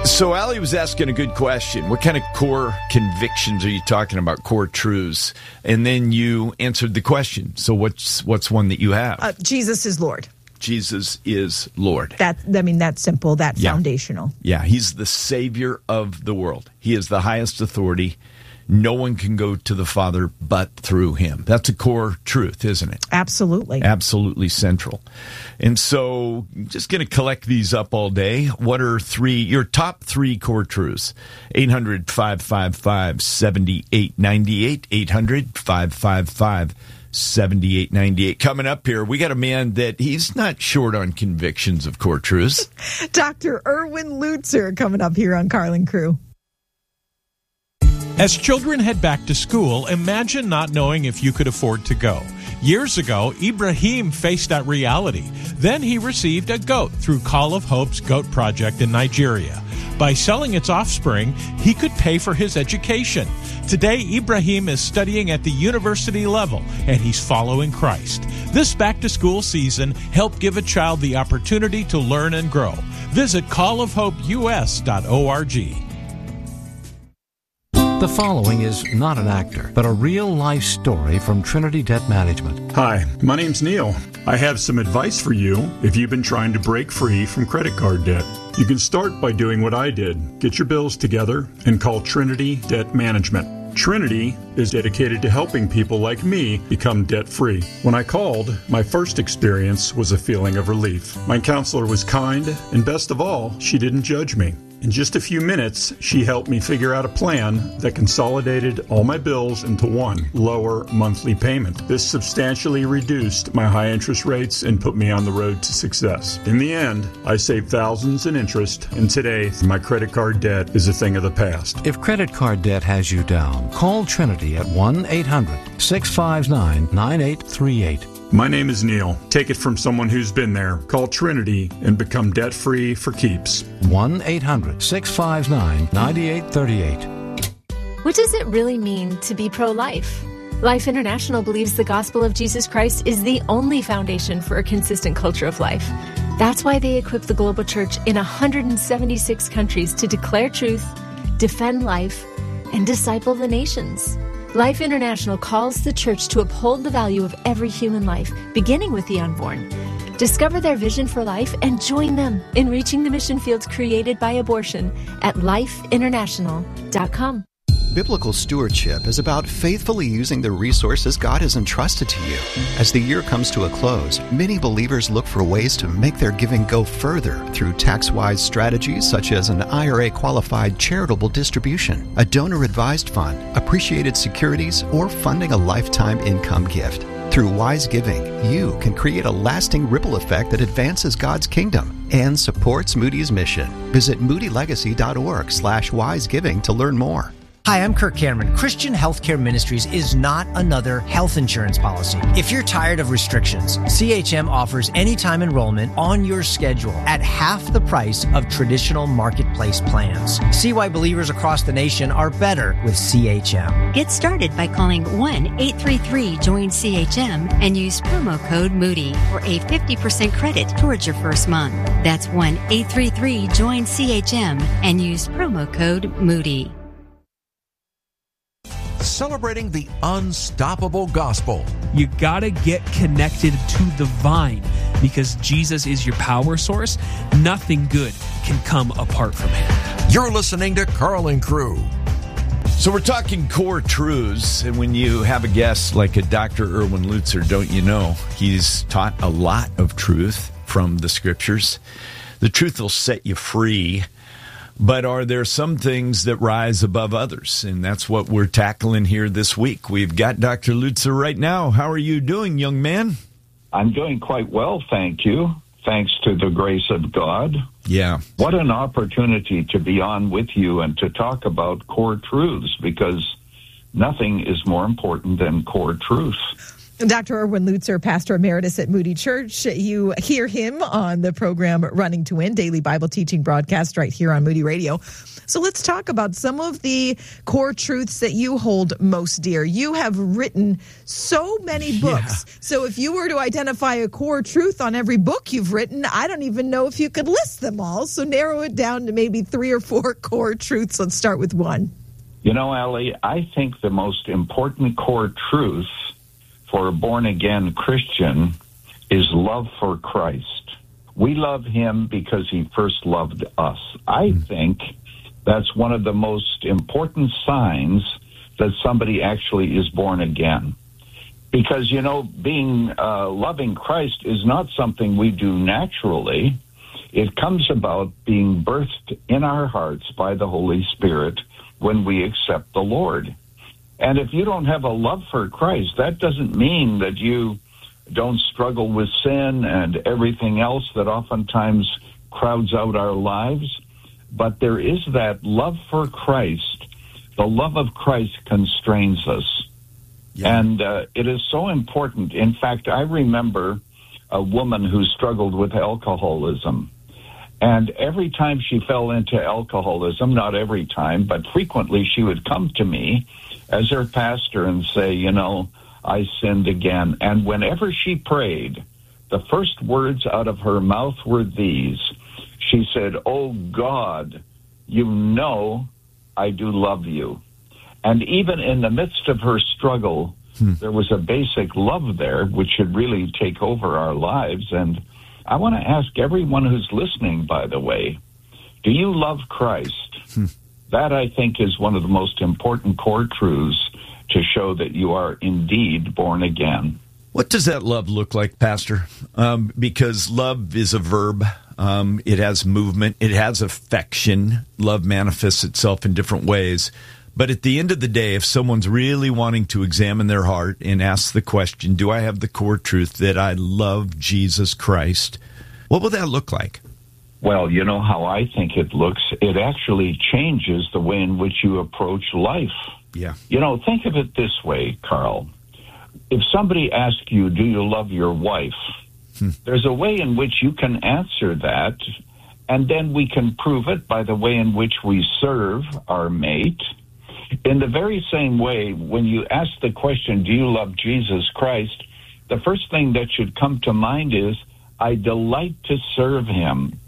So Allie was asking a good question. What kind of core convictions are you talking about, core truths? And then you answered the question. So what's one that you have? Jesus is Lord. Jesus is Lord. That's simple. That's foundational. Yeah, he's the Savior of the world. He is the highest authority. No one can go to the Father but through him. That's a core truth, isn't it? Absolutely. Absolutely central. And so, just going to collect these up all day. What are your top three core truths? 800-555-7898. 800-555-7898. Coming up here, we got a man that he's not short on convictions of core truths. Dr. Erwin Lutzer coming up here on Carlin Crew. As children head back to school, imagine not knowing if you could afford to go. Years ago, Ibrahim faced that reality. Then he received a goat through Call of Hope's Goat Project in Nigeria. By selling its offspring, he could pay for his education. Today, Ibrahim is studying at the university level, and he's following Christ. This back-to-school season, help give a child the opportunity to learn and grow. Visit callofhopeus.org. The following is not an actor, but a real-life story from Trinity Debt Management. Hi, my name's Neil. I have some advice for you if you've been trying to break free from credit card debt. You can start by doing what I did. Get your bills together and call Trinity Debt Management. Trinity is dedicated to helping people like me become debt-free. When I called, my first experience was a feeling of relief. My counselor was kind, and best of all, she didn't judge me. In just a few minutes, she helped me figure out a plan that consolidated all my bills into one lower monthly payment. This substantially reduced my high interest rates and put me on the road to success. In the end, I saved thousands in interest, and today, my credit card debt is a thing of the past. If credit card debt has you down, call Trinity at 1-800-659-9838. My name is Neil. Take it from someone who's been there. Call Trinity and become debt-free for keeps. 1-800-659-9838. What does it really mean to be pro-life? Life International believes the gospel of Jesus Christ is the only foundation for a consistent culture of life. That's why they equip the global church in 176 countries to declare truth, defend life, and disciple the nations. Life International calls the church to uphold the value of every human life, beginning with the unborn. Discover their vision for life and join them in reaching the mission fields created by abortion at lifeinternational.com. Biblical stewardship is about faithfully using the resources God has entrusted to you. As the year comes to a close, many believers look for ways to make their giving go further through tax-wise strategies such as an IRA-qualified charitable distribution, a donor-advised fund, appreciated securities, or funding a lifetime income gift. Through wise giving, you can create a lasting ripple effect that advances God's kingdom and supports Moody's mission. Visit moodylegacy.org/wisegiving to learn more. Hi, I'm Kirk Cameron. Christian Healthcare Ministries is not another health insurance policy. If you're tired of restrictions, CHM offers anytime enrollment on your schedule at half the price of traditional marketplace plans. See why believers across the nation are better with CHM. Get started by calling 1-833-JOIN-CHM and use promo code Moody for a 50% credit towards your first month. That's 1-833-JOIN-CHM and use promo code Moody. Celebrating the unstoppable gospel. You gotta get connected to the vine because Jesus is your power source. Nothing good can come apart from him. You're listening to Carlin Crew. So we're talking core truths, and when you have a guest like a Dr. Erwin Lutzer, don't you know, he's taught a lot of truth from the scriptures. The truth will set you free. But are there some things that rise above others? And that's what we're tackling here this week. We've got Dr. Lutzer right now. How are you doing, young man? I'm doing quite well, thank you. Thanks to the grace of God. Yeah. What an opportunity to be on with you and to talk about core truths, because nothing is more important than core truth. Dr. Erwin Lutzer, pastor emeritus at Moody Church. You hear him on the program Running to Win, daily Bible teaching broadcast right here on Moody Radio. So let's talk about some of the core truths that you hold most dear. You have written so many books. Yeah. So if you were to identify a core truth on every book you've written, I don't even know if you could list them all. So narrow it down to maybe 3 or 4 core truths. Let's start with one. You know, Allie, I think the most important core truth for a born-again Christian is love for Christ. We love him because he first loved us. I think that's one of the most important signs that somebody actually is born again. Because, you know, loving Christ is not something we do naturally. It comes about being birthed in our hearts by the Holy Spirit when we accept the Lord. And if you don't have a love for Christ, that doesn't mean that you don't struggle with sin and everything else that oftentimes crowds out our lives. But there is that love for Christ. The love of Christ constrains us. Yeah. And it is so important. In fact, I remember a woman who struggled with alcoholism. And every time she fell into alcoholism, not every time, but frequently, she would come to me as her pastor and say, you know, I sinned again. And whenever she prayed, the first words out of her mouth were these. She said, oh, God, you know I do love you. And even in the midst of her struggle, there was a basic love there, which should really take over our lives. And I want to ask everyone who's listening, by the way, do you love Christ? That, I think, is one of the most important core truths to show that you are indeed born again. What does that love look like, Pastor? Because love is a verb. It has movement. It has affection. Love manifests itself in different ways. But at the end of the day, if someone's really wanting to examine their heart and ask the question, do I have the core truth that I love Jesus Christ? What will that look like? Well, you know how I think it looks? It actually changes the way in which you approach life. Yeah. You know, think of it this way, Carl. If somebody asks you, do you love your wife? There's a way in which you can answer that, and then we can prove it by the way in which we serve our mate. In the very same way, when you ask the question, do you love Jesus Christ? The first thing that should come to mind is, I delight to serve him.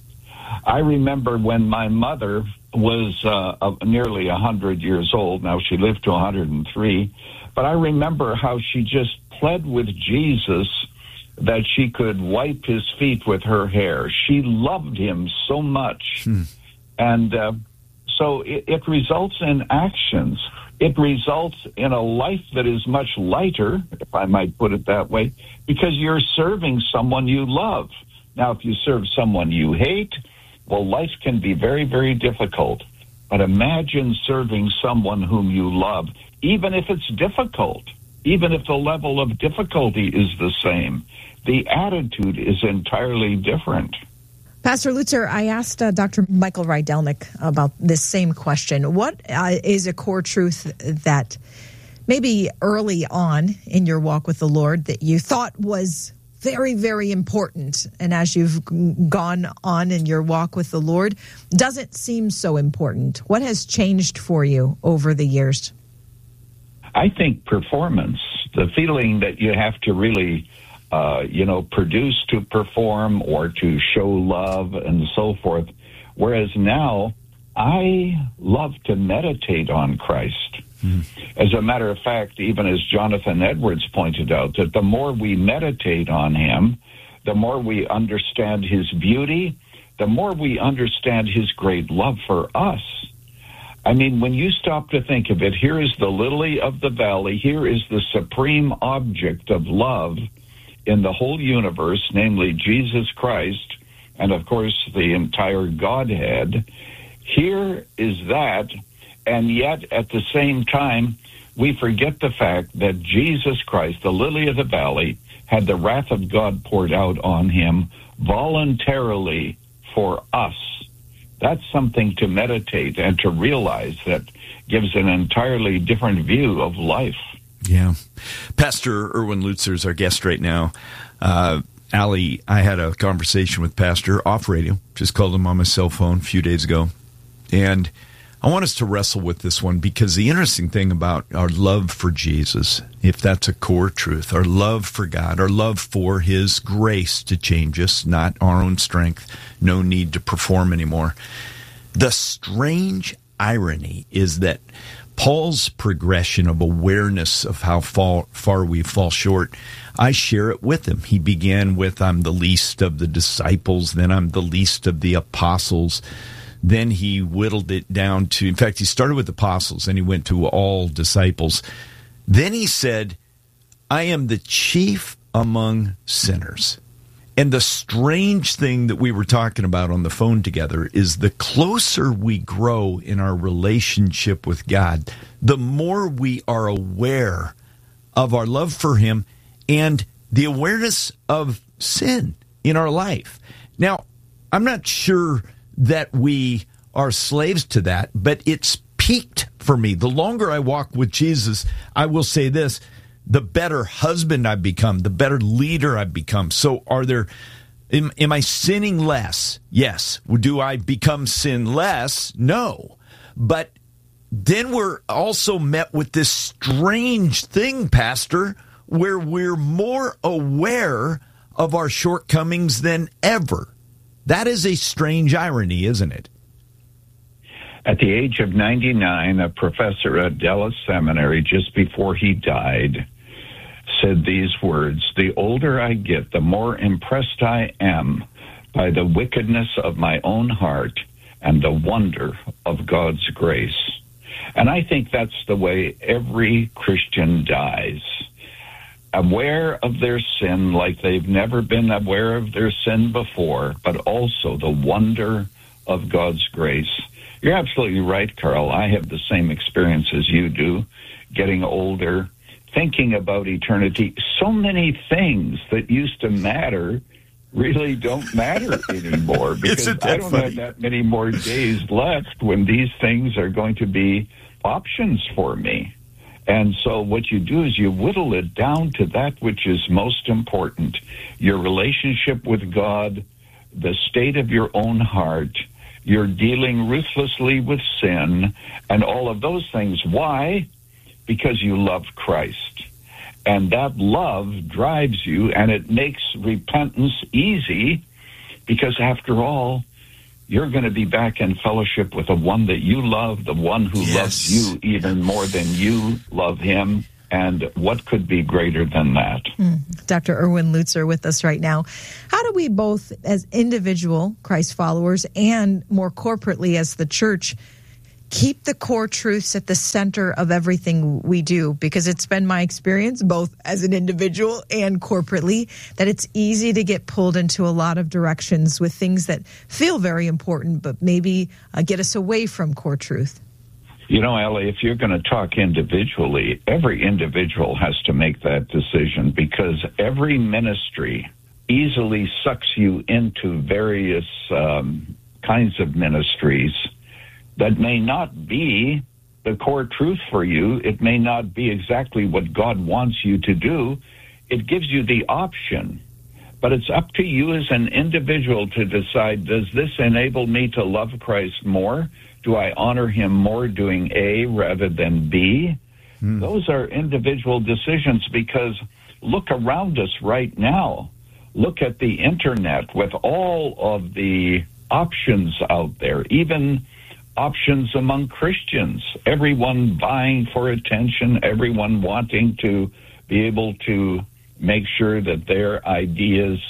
I remember when my mother was nearly 100 years old. Now, she lived to 103. But I remember how she just pled with Jesus that she could wipe his feet with her hair. She loved him so much. And so it results in actions. It results in a life that is much lighter, if I might put it that way, because you're serving someone you love. Now, if you serve someone you hate, well, life can be very, very difficult. But imagine serving someone whom you love, even if it's difficult, even if the level of difficulty is the same. The attitude is entirely different. Pastor Lutzer, I asked Dr. Michael Rydelnik about this same question. What is a core truth that maybe early on in your walk with the Lord that you thought was very, very important, and as you've gone on in your walk with the Lord, doesn't seem so important? What has changed for you over the years? I think performance, the feeling that you have to really produce to perform or to show love and so forth. Whereas now, I love to meditate on Christ. As a matter of fact, even as Jonathan Edwards pointed out, that the more we meditate on him, the more we understand his beauty, the more we understand his great love for us. I mean, when you stop to think of it, here is the lily of the valley, here is the supreme object of love in the whole universe, namely Jesus Christ, and of course the entire Godhead. Here is that, and yet at the same time, we forget the fact that Jesus Christ, the lily of the valley, had the wrath of God poured out on him voluntarily for us. That's something to meditate and to realize that gives an entirely different view of life. Yeah. Pastor Erwin Lutzer is our guest right now. Allie, I had a conversation with Pastor off radio, just called him on my cell phone a few days ago. And I want us to wrestle with this one because the interesting thing about our love for Jesus, if that's a core truth, our love for God, our love for His grace to change us, not our own strength, no need to perform anymore. The strange irony is that Paul's progression of awareness of how far we fall short, I share it with him. He began with, I'm the least of the disciples, then I'm the least of the apostles. Then he whittled it down to, in fact, he started with apostles, and he went to all disciples. Then he said, I am the chief among sinners. And the strange thing that we were talking about on the phone together is the closer we grow in our relationship with God, the more we are aware of our love for Him and the awareness of sin in our life. Now, I'm not sure that we are slaves to that, but it's peaked for me. The longer I walk with Jesus, I will say this, the better husband I've become, the better leader I've become. So am I sinning less? Yes. Do I become sinless? No. But then we're also met with this strange thing, Pastor, where we're more aware of our shortcomings than ever. That is a strange irony, isn't it? At the age of 99, a professor at Dallas Seminary, just before he died, said these words, the older I get, the more impressed I am by the wickedness of my own heart and the wonder of God's grace. And I think that's the way every Christian dies. Aware of their sin like they've never been aware of their sin before, but also the wonder of God's grace. You're absolutely right, Carl. I have the same experience as you do, getting older, thinking about eternity. So many things that used to matter really don't matter anymore because I don't have that many more days left when these things are going to be options for me. And so what you do is you whittle it down to that which is most important, your relationship with God, the state of your own heart, you're dealing ruthlessly with sin, and all of those things. Why? Because you love Christ. And that love drives you, and it makes repentance easy, because after all, you're going to be back in fellowship with the one that you love, the one who loves you even more than you love him. And what could be greater than that? Dr. Erwin Lutzer with us right now. How do we both, as individual Christ followers and more corporately as the church, keep the core truths at the center of everything we do? Because it's been my experience, both as an individual and corporately, that it's easy to get pulled into a lot of directions with things that feel very important, but maybe get us away from core truth. You know, Ellie, if you're going to talk individually, every individual has to make that decision, because every ministry easily sucks you into various kinds of ministries that may not be the core truth for you. It may not be exactly what God wants you to do. It gives you the option. But it's up to you as an individual to decide, does this enable me to love Christ more? Do I honor him more doing A rather than B? Those are individual decisions, because look around us right now. Look at the internet with all of the options out there, even options among Christians, everyone vying for attention, everyone wanting to be able to make sure that their ideas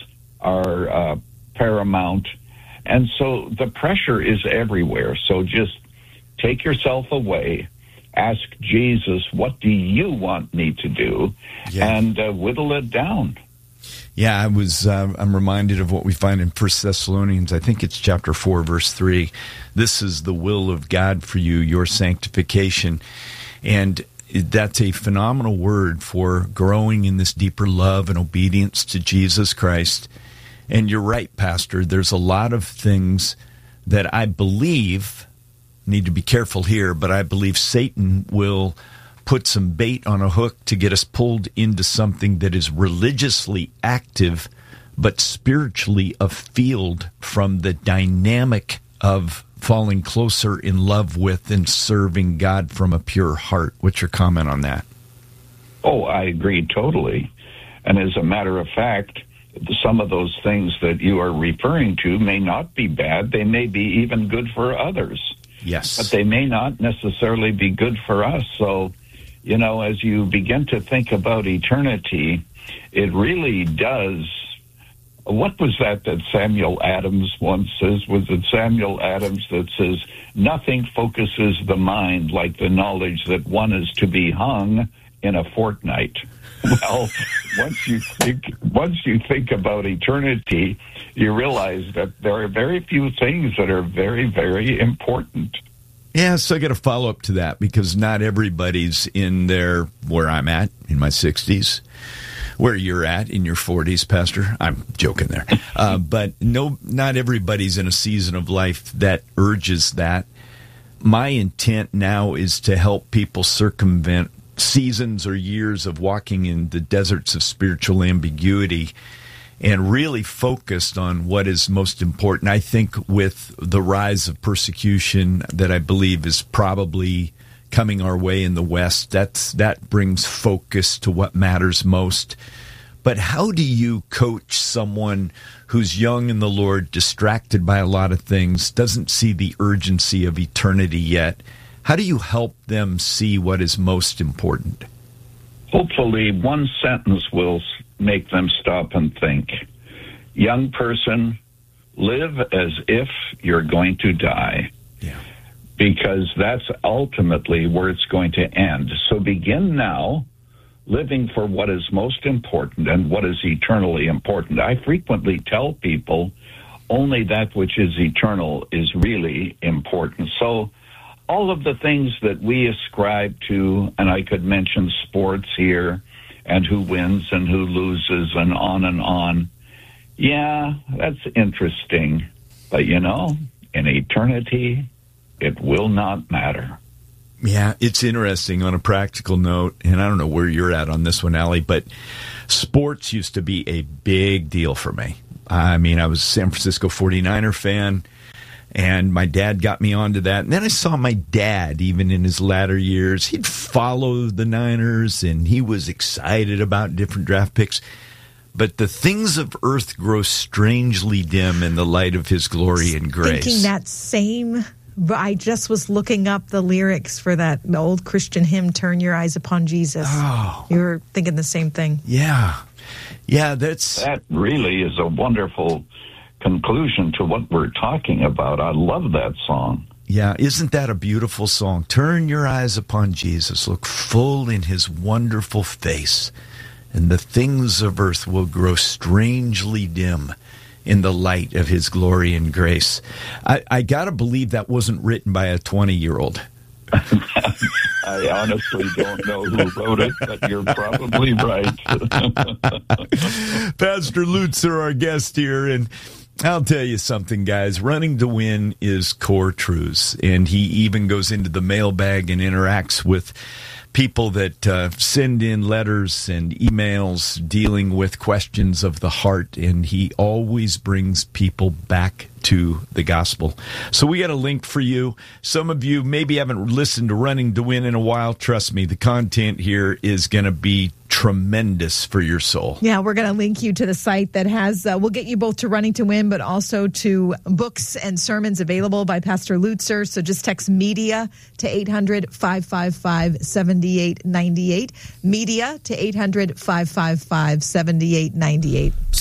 are paramount. And so the pressure is everywhere. So just take yourself away, ask Jesus, what do you want me to do? And whittle it down. Yeah, I'm reminded of what we find in 1 Thessalonians, I think it's chapter 4, verse 3. This is the will of God for you, your sanctification. And that's a phenomenal word for growing in this deeper love and obedience to Jesus Christ. And you're right, Pastor, there's a lot of things that I believe, need to be careful here, but I believe Satan will put some bait on a hook to get us pulled into something that is religiously active, but spiritually afield from the dynamic of falling closer in love with and serving God from a pure heart. What's your comment on that? Oh, I agree totally. And as a matter of fact, some of those things that you are referring to may not be bad. They may be even good for others. Yes. But they may not necessarily be good for us. So, as you begin to think about eternity, it really does. What was that Samuel Adams once says? Was it Samuel Adams that says, nothing focuses the mind like the knowledge that one is to be hung in a fortnight? Well, once you think about eternity, you realize that there are very few things that are very, very important. Yeah, so I got to follow up to that, because not everybody's where I'm at in my 60s, where you're at in your 40s, Pastor. I'm joking there. But not everybody's in a season of life that urges that. My intent now is to help people circumvent seasons or years of walking in the deserts of spiritual ambiguity and really focused on what is most important. I think with the rise of persecution that I believe is probably coming our way in the West, that brings focus to what matters most. But how do you coach someone who's young in the Lord, distracted by a lot of things, doesn't see the urgency of eternity yet? How do you help them see what is most important? Hopefully, one sentence will make them stop and think. Young person, live as if you're going to die. Yeah. Because that's ultimately where it's going to end. So begin now, living for what is most important and what is eternally important. I frequently tell people only that which is eternal is really important. So all of the things that we ascribe to, and I could mention sports here, and who wins and who loses and on, yeah, that's interesting. But, in eternity, it will not matter. Yeah, it's interesting on a practical note, and I don't know where you're at on this one, Allie, but sports used to be a big deal for me. I mean, I was a San Francisco 49er fan, and my dad got me onto that. And then I saw my dad, even in his latter years, he'd follow the Niners, and he was excited about different draft picks. But the things of earth grow strangely dim in the light of his glory and grace. Thinking that same... I just was looking up the lyrics for that old Christian hymn, Turn Your Eyes Upon Jesus. Oh. You were thinking the same thing. Yeah. Yeah, that really is a wonderful conclusion to what we're talking about. I love that song. Yeah, isn't that a beautiful song? Turn your eyes upon Jesus. Look full in his wonderful face, and the things of earth will grow strangely dim in the light of his glory and grace. I got to believe that wasn't written by a 20-year-old. I honestly don't know who wrote it, but you're probably right. Pastor Lutzer, our guest here, and I'll tell you something, guys. Running to Win is core truths, and he even goes into the mailbag and interacts with people that send in letters and emails dealing with questions of the heart, and he always brings people back to the gospel. So we got a link for you. Some of you maybe haven't listened to Running to Win in a while. Trust me, the content here is going to be tremendous for your soul. Yeah, we're going to link you to the site that has, we'll get you both to Running to Win, but also to books and sermons available by Pastor Lutzer. So just text media to 800-555-7898. Media to 800-555-7898.